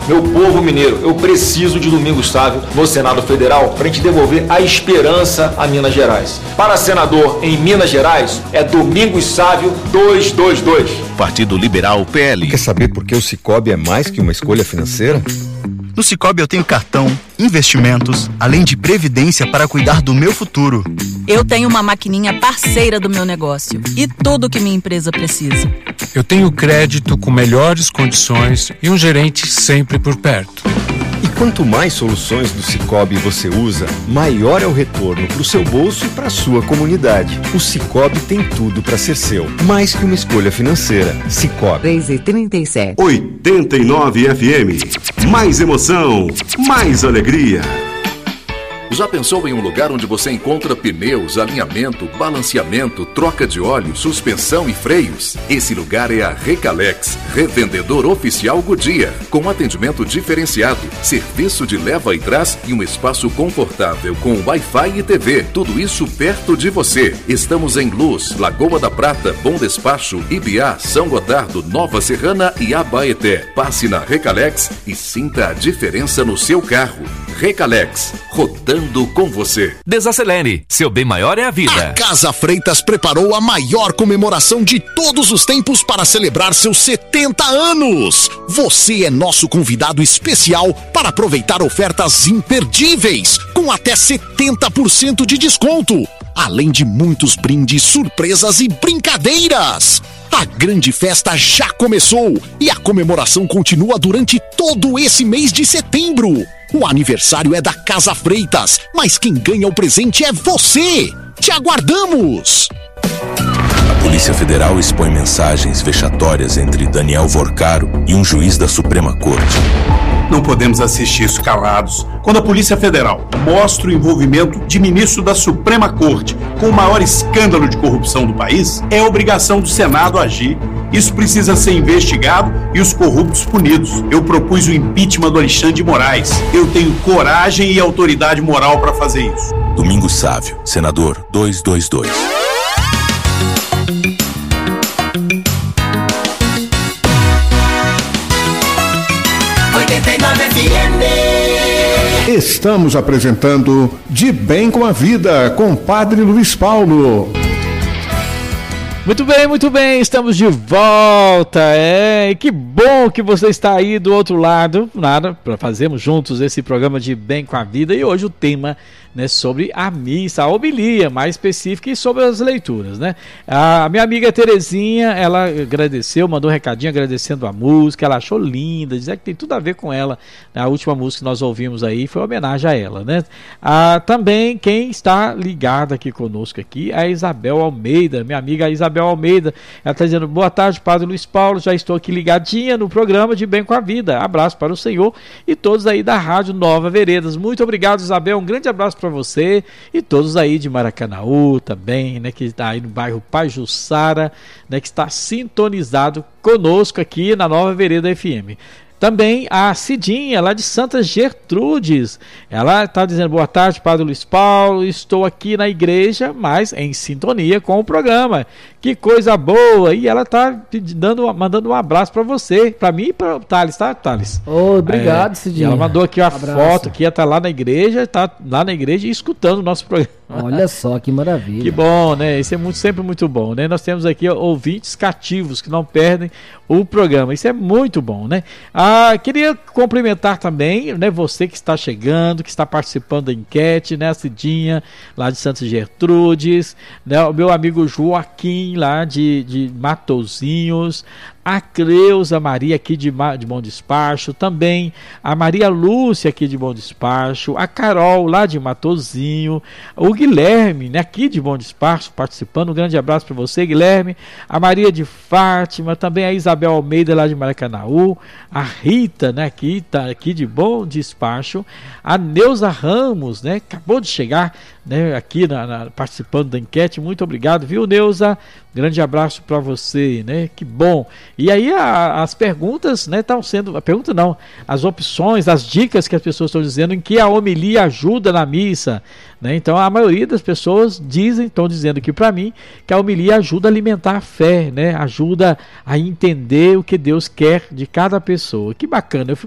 Meu povo mineiro, eu preciso de Domingos Sávio no Senado Federal para a gente devolver a esperança a Minas Gerais. Para senador em Minas Gerais, é Domingos Sávio 222. Partido Liberal PL. Quer saber por que o Sicoob é mais que uma escolha financeira? No Sicoob eu tenho cartão, investimentos, além de previdência para cuidar do meu futuro. Eu tenho uma maquininha parceira do meu negócio e tudo que minha empresa precisa. Eu tenho crédito com melhores condições e um gerente sempre por perto. E quanto mais soluções do Sicoob você usa, maior é o retorno para o seu bolso e para a sua comunidade. O Sicoob tem tudo para ser seu, mais que uma escolha financeira. Sicoob. 3h37. 89 FM. Mais emoção, mais alegria. Já pensou em um lugar onde você encontra pneus, alinhamento, balanceamento, troca de óleo, suspensão e freios? Esse lugar é a Recalex, revendedor oficial Goodyear, com atendimento diferenciado, serviço de leva e trás e um espaço confortável com Wi-Fi e TV. Tudo isso perto de você. Estamos em Luz, Lagoa da Prata, Bom Despacho, Ibiá, São Gotardo, Nova Serrana e Abaeté. Passe na Recalex e sinta a diferença no seu carro. Recalex, rodando com você. Desacelere, seu bem maior é a vida. A Casa Freitas preparou a maior comemoração de todos os tempos para celebrar seus 70 anos. Você é nosso convidado especial para aproveitar ofertas imperdíveis, com até 70% de desconto. Além de muitos brindes, surpresas e brincadeiras. A grande festa já começou e a comemoração continua durante todo esse mês de setembro. O aniversário é da Casa Freitas, mas quem ganha o presente é você! Te aguardamos! A Polícia Federal expõe mensagens vexatórias entre Daniel Vorcaro e um juiz da Suprema Corte. Não podemos assistir isso calados. Quando a Polícia Federal mostra o envolvimento de ministro da Suprema Corte com o maior escândalo de corrupção do país, é obrigação do Senado agir. Isso precisa ser investigado e os corruptos punidos. Eu propus o impeachment do Alexandre de Moraes. Eu tenho coragem e autoridade moral para fazer isso. Domingos Sávio, senador 222. Estamos apresentando De Bem com a Vida, com o Padre Luiz Paulo. Muito bem, estamos de volta, e que bom que você está aí do outro lado, para fazermos juntos esse programa de Bem com a Vida, e hoje o tema, né, sobre a missa, a homilia mais específica e sobre as leituras, né? A minha amiga Terezinha, ela agradeceu, mandou um recadinho agradecendo a música, ela achou linda, dizer que tem tudo a ver com ela, né? A última música que nós ouvimos aí foi uma homenagem a ela, né? Também quem está ligado aqui conosco aqui é a Isabel Almeida, minha amiga Isabel Almeida, ela está dizendo: boa tarde, Padre Luiz Paulo, já estou aqui ligadinha no programa de Bem com a Vida, abraço para o senhor e todos aí da Rádio Nova Veredas. Muito obrigado, Isabel, um grande abraço para você e todos aí de Maracanaú também, né, que está aí no bairro Pajuçara, né, que está sintonizado conosco aqui na Nova Vereda FM. Também a Cidinha, lá de Santa Gertrudes, ela está dizendo: boa tarde, Padre Luiz Paulo, estou aqui na igreja, mas em sintonia com o programa, que coisa boa, e ela está mandando um abraço para você, para mim e para o Thales, tá, Thales? Obrigado, Cidinha. Ela mandou aqui uma foto, que ia estar lá na igreja, está lá na igreja e escutando o nosso programa. Olha só, que maravilha. Que bom, né? Isso é sempre muito bom, né? Nós temos aqui ouvintes cativos que não perdem o programa. Isso é muito bom, né? Queria cumprimentar também, né, você que está chegando, que está participando da enquete, né? A Cidinha, lá de Santa Gertrudes, né? O meu amigo Joaquim, lá de Matozinhos, a Cleusa Maria aqui de Bom Despacho, também a Maria Lúcia aqui de Bom Despacho, a Carol lá de Matozinho, o Guilherme, né, aqui de Bom Despacho participando, um grande abraço para você, Guilherme, a Maria de Fátima, também a Isabel Almeida lá de Maracanaú, a Rita, né, aqui de Bom Despacho, a Neuza Ramos, né, acabou de chegar, né, aqui participando da enquete. Muito obrigado, viu, Neuza? Grande abraço para você, né? Que bom. E aí as perguntas, né, estão sendo, a pergunta não, as opções, as dicas que as pessoas estão dizendo em que a homilia ajuda na missa, né? Então a maioria das pessoas estão dizendo aqui para mim que a homilia ajuda a alimentar a fé, né? Ajuda a entender o que Deus quer de cada pessoa. Que bacana. Eu